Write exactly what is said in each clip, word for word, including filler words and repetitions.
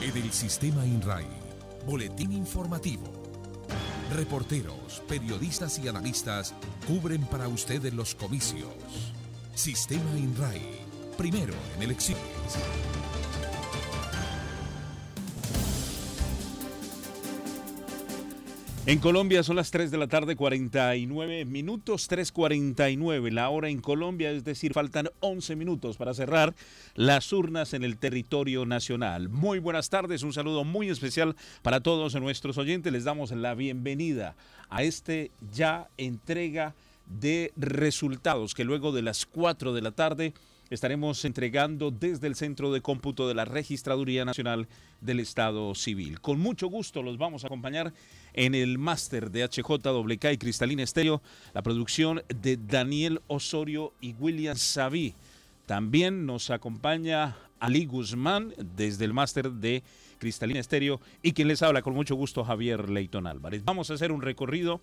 En el Sistema INRAE, boletín informativo. Reporteros, periodistas y analistas cubren para ustedes los comicios. Sistema INRAE, primero en elecciones. En Colombia son las tres de la tarde, cuarenta y nueve minutos, tres cuarenta y nueve la hora en Colombia, es decir, faltan once minutos para cerrar las urnas en el territorio nacional. Muy buenas tardes, un saludo muy especial para todos nuestros oyentes. Les damos la bienvenida a este ya entrega de resultados que luego de las cuatro de la tarde estaremos entregando desde el Centro de Cómputo de la Registraduría Nacional del Estado Civil. Con mucho gusto los vamos a acompañar en el máster de H J W K y Cristalina Estéreo, la producción de Daniel Osorio y William Saví. También nos acompaña Ali Guzmán desde el máster de Cristalina Estéreo y quien les habla con mucho gusto, Javier Leyton Álvarez. Vamos a hacer un recorrido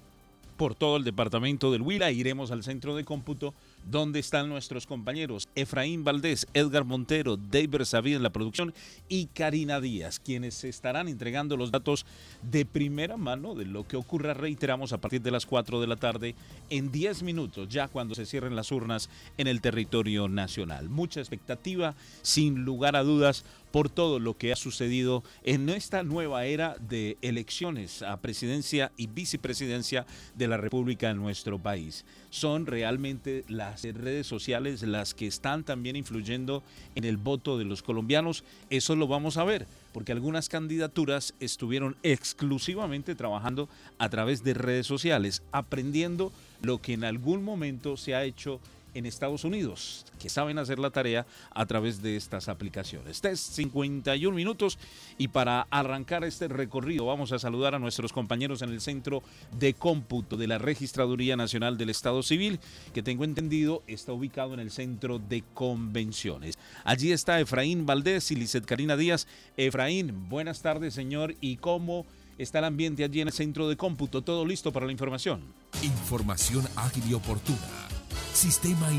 por todo el departamento del Huila. Iremos al Centro de Cómputo donde están nuestros compañeros Efraín Valdés, Edgar Montero, David Saví en la producción y Karina Díaz, quienes estarán entregando los datos de primera mano de lo que ocurra, reiteramos, a partir de las cuatro de la tarde en diez minutos, ya cuando se cierren las urnas en el territorio nacional. Mucha expectativa, sin lugar a dudas, por todo lo que ha sucedido en esta nueva era de elecciones a presidencia y vicepresidencia de la República en nuestro país. Son realmente las redes sociales las que están también influyendo en el voto de los colombianos. Eso lo vamos a ver, porque algunas candidaturas estuvieron exclusivamente trabajando a través de redes sociales, aprendiendo lo que en algún momento se ha hecho en Estados Unidos, que saben hacer la tarea a través de estas aplicaciones. Test cincuenta y un minutos y para arrancar este recorrido vamos a saludar a nuestros compañeros en el Centro de Cómputo de la Registraduría Nacional del Estado Civil, que tengo entendido está ubicado en el Centro de Convenciones. Allí está Efraín Valdés y Lizeth Karina Díaz. Efraín, buenas tardes, señor, ¿y cómo está el ambiente allí en el Centro de Cómputo? ¿Todo listo para la información? Información ágil y oportuna. Sistema